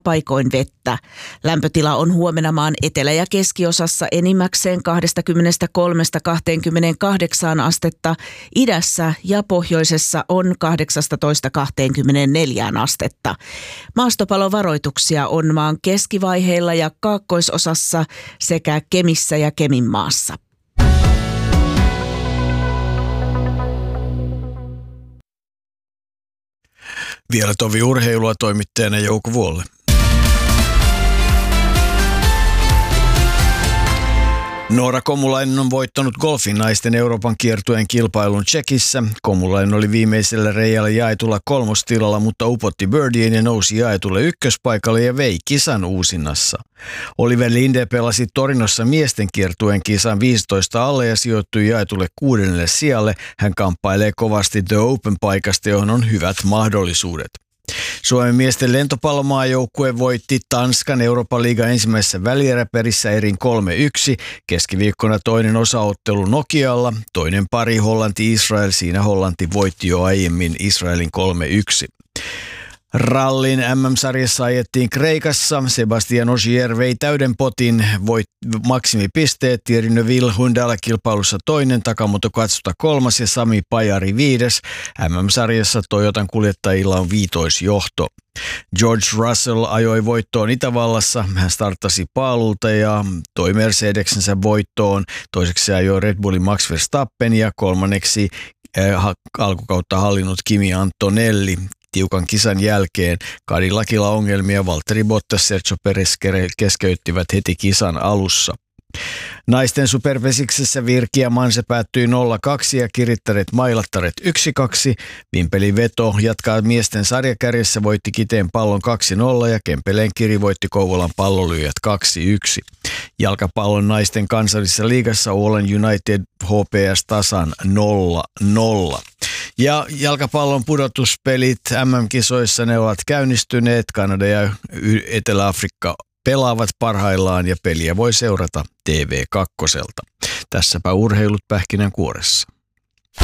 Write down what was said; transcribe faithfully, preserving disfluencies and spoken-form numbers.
paikoin vettä. Lämpötila on huomenna maan etelä- ja keskiosassa enimmäkseen kaksikymmentäkolme kaksikymmentäkahdeksan astetta, idässä ja pohjoisessa on kahdeksastatoista kaksikymmentäneljä astetta. Maastopalovaroituksia on maan keskivaiheilla ja kaakkoisosassa sekä Kemissä ja Keminmaassa. Vielä tovi urheilua toimittajana Jouko Vuolle. Noora Komulainen on voittanut golfin naisten Euroopan kiertueen kilpailun Tšekissä. Komulainen oli viimeisellä reijällä jaetulla kolmostilalla, mutta upotti birdien ja nousi jaetulle ykköspaikalle ja vei kisan uusinnassa. Oliver Linde pelasi Torinossa miesten kiertueen kisan viisitoista alle ja sijoittui jaetulle kuudennelle sijalle. Hän kamppailee kovasti The Open-paikasta, johon on hyvät mahdollisuudet. Suomen miesten lentopallomaajoukkue voitti Tanskan Euroopan liigan ensimmäisessä välieräperissä erin kolme yksi. Keskiviikkona toinen osaottelu Nokialla, toinen pari Hollanti-Israel. Siinä Hollanti voitti jo aiemmin Israelin kolme yksi. Rallin M M-sarjassa ajettiin Kreikassa. Sebastian Ogier vei täyden potin, voit maksimipisteet. Thierry Neuville Hyundai-kilpailussa toinen, Takamoto Katsuta kolmas ja Sami Pajari viides. M M-sarjassa Toyotan kuljettajilla on viitoisjohto. George Russell ajoi voittoon Itävallassa. Hän starttasi paalulta ja toi Mercedeksensä voittoon. Toiseksi ajoi Red Bullin Max Verstappen ja kolmanneksi äh, alkukautta hallinnut Kimi Antonelli. Tiukan kisan jälkeen Cadillacilla ongelmia, Valtteri Bottas, Sergio Perez keskeyttivät heti kisan alussa. Naisten superpesiksessä Virki ja Manse päättyi nolla kaksi ja Kirittäret Mailattaret yksi kaksi. Vimpelin Veto jatkaa miesten sarjakärjessä, voitti Kiteen Pallon kaksi nolla ja Kempeleen Kiri voitti Kouvolan Pallolyijät kaksi yksi. Jalkapallon naisten kansallisessa liigassa Åland United H P S tasan nolla nolla. Ja jalkapallon pudotuspelit M M-kisoissa ne ovat käynnistyneet. Kanada ja Etelä-Afrikka pelaavat parhaillaan ja peliä voi seurata T V kaksi. Tässäpä urheilut pähkinänkuoressa.